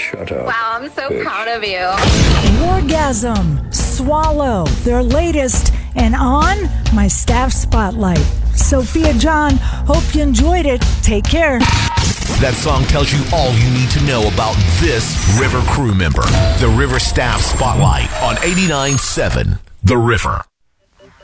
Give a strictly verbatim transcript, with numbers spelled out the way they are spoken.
Shut up. Wow, I'm so bitch. proud of you. Orgasm, Swallow, their latest, and on my staff spotlight. Sophia John, hope you enjoyed it. Take care. That song tells you all you need to know about this River crew member. The River Staff Spotlight on eighty-nine point seven The River.